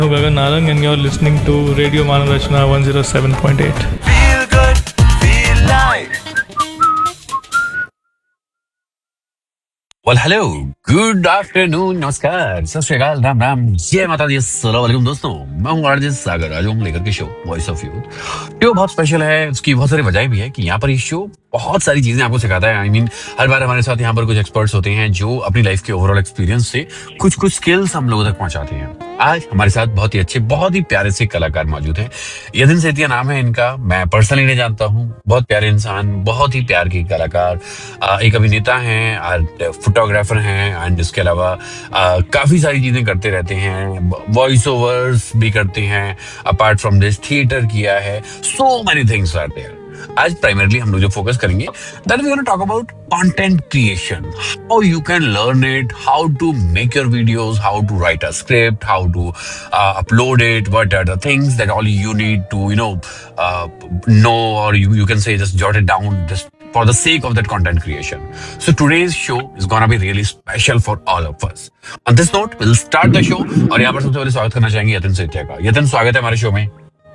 Gagan Narang and you're listening to Radio Manarachna 107.8. Feel good, feel live. Well hello, good afternoon, नमस्कार, सत श्री अकाल, राम राम, जय माता दी, अस्सलाम वालेकुम दोस्तों। मैं हूँ आरजे सागर, आज हम लेकर के show voice of youth. Show बहुत स्पेशल है, उसकी बहुत सारी वजह भी है कि यहाँ पर ये शो बहुत सारी चीजें आपको सिखाता है। आई मीन हर बार हमारे साथ यहाँ पर कुछ एक्सपर्ट्स होते हैं जो अपनी लाइफ के ओवरऑल एक्सपीरियंस से कुछ कुछ स्किल्स हम लोगों तक पहुंचाते हैं। आज हमारे साथ बहुत ही अच्छे, बहुत ही प्यारे से कलाकार मौजूद हैं। यतिन सेतिया नाम है इनका, मैं पर्सनली नहीं जानता हूँ। बहुत प्यारे इंसान, बहुत ही प्यार के कलाकार, एक अभिनेता हैं, फोटोग्राफर हैं, एंड इसके अलावा काफी सारी चीजें करते रहते हैं। वॉइस ओवर्स भी करते हैं, अपार्ट फ्रॉम दिस थिएटर किया है, so many things are there. आज प्राइमरली हम लोग जो फोकस करेंगे, that we gonna talk about content creation, how you can learn it, how to make your videos, how to right a script, how to upload it, what are the things that all you need to know, or you can say just jot it down just for the sake of that content creation. So today's show is gonna be really special for all of us. On this note, we'll start the show. और यहाँ पर सबसे पहले स्वागत करना चाहेंगे यतिन सेतिया का। यतिन, स्वागत है हमारे शो में।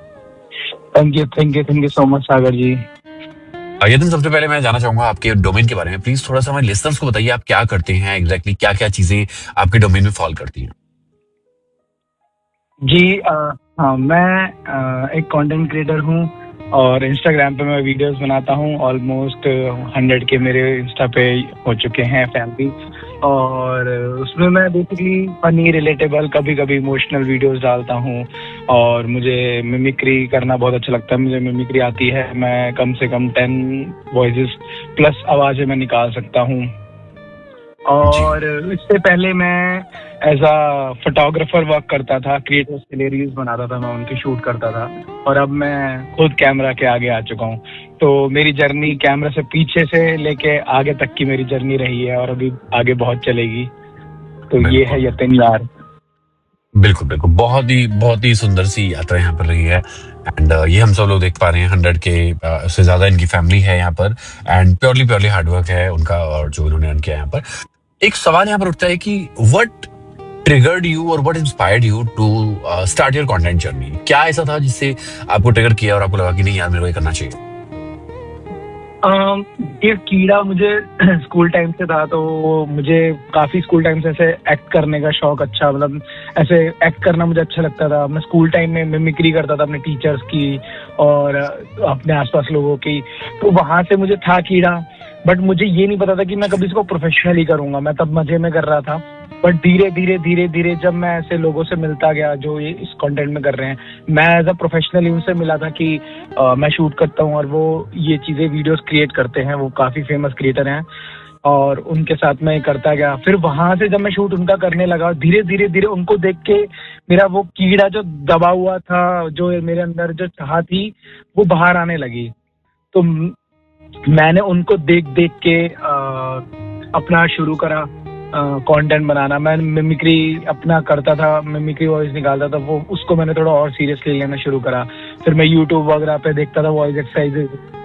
थैंक यू सो मच सागर जी। यतिन, सबसे पहले मैं जानना चाहूंगा आपके डोमेन के बारे में। प्लीज थोड़ा सा हमारे लिसनर्स को बताइए, आप क्या करते हैं एग्जैक्टली, क्या क्या चीजें आपके डोमेन में फॉल करती हैं। जी हाँ, मैं एक कंटेंट क्रिएटर हूँ और इंस्टाग्राम पे मैं वीडियोस बनाता हूँ। ऑलमोस्ट 100 के मेरे इंस्टा पे हो चुके हैं फैमिली, और उसमें मैं बेसिकली फनी, रिलेटेबल, कभी कभी इमोशनल वीडियोस डालता हूँ। और मुझे मिमिक्री करना बहुत अच्छा लगता है। मुझे मिमिक्री आती है, मैं कम से कम 10 वॉइसेस प्लस आवाजें मैं निकाल सकता हूँ। और इससे पहले मैं एज अ फोटोग्राफर वर्क करता था, क्रिएटर्स के लिए रील्स बनाता था, मैं उनकी शूट करता था। और अब मैं खुद कैमरा के आगे आ चुका हूँ। तो मेरी जर्नी कैमरा से पीछे से लेके आगे तक की मेरी जर्नी रही है, और अभी आगे बहुत चलेगी। तो ये है यतिन यार। बिल्कुल बिल्कुल, बहुत ही सुंदर सी यात्रा यहाँ पर रही है। एंड ये हम सब लोग देख पा रहे हैं, 100 के से ज्यादा इनकी फैमिली है यहाँ पर, एंड प्योरली हार्डवर्क है उनका, और जो उन्होंने अर्न किया यहाँ पर। एक सवाल यहाँ पर उठता है कि व्हाट ट्रिगर्ड यू और what inspired you to start your content journey. क्या ऐसा था जिससे आपको ट्रिगर किया और आपको लगा कि नहीं यार, मेरे को ये करना चाहिए? ये कीड़ा मुझे स्कूल टाइम से था। तो मुझे काफी स्कूल टाइम से ऐसे एक्ट करने का शौक, अच्छा मतलब ऐसे एक्ट करना मुझे अच्छा लगता था। मैं स्कूल टाइम में मिमिक्री करता था अपने टीचर्स की और अपने आसपास लोगों की। तो वहां से मुझे था कीड़ा, बट मुझे ये नहीं पता था कि मैं कभी इसको प्रोफेशनली करूंगा। मैं तब मजे में कर रहा था। बट धीरे जब मैं ऐसे लोगों से मिलता गया जो ये इस कंटेंट में कर रहे हैं, मैं एज अ प्रोफेशनली उनसे मिला था कि मैं शूट करता हूँ और वो ये चीजें वीडियोस क्रिएट करते हैं। वो काफी फेमस क्रिएटर हैं और उनके साथ मैं करता गया। फिर वहां से जब मैं शूट उनका करने लगा, धीरे उनको देख के मेरा वो कीड़ा जो दबा हुआ था, जो मेरे अंदर जो चाह थी, वो बाहर आने लगी। तो मैंने उनको देख के अपना शुरू करा कंटेंट बनाना। मैं मिमिक्री अपना करता था, मिमिक्री वॉइस निकालता था, वो उसको मैंने थोड़ा और सीरियसली लेना शुरू करा। फिर मैं यूट्यूब वगैरह पे देखता था वॉइस एक्सरसाइजेस,